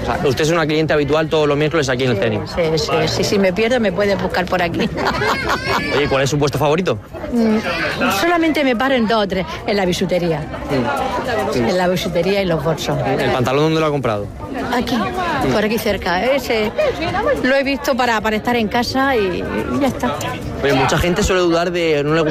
sea, usted es una cliente habitual todos los miércoles aquí en el CENIC. Sí, si me pierdo me puedes buscar por aquí. Oye, ¿cuál es su puesto favorito? Solamente me paro en 2 o 3, en la bisutería. En la bisutería y los bolsos. ¿El pantalón dónde lo ha comprado? Aquí, por aquí cerca. Ese lo he visto para estar en casa y ya está. Oye, mucha gente suele dudar de, no le gusta